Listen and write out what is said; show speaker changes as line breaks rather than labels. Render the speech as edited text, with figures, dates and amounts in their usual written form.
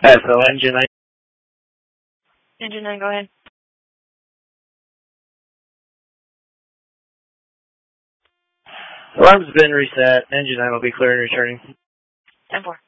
So engine 9.
Engine 9, go ahead.
Alarm's been reset. Engine 9 will be clear and returning.
10-4.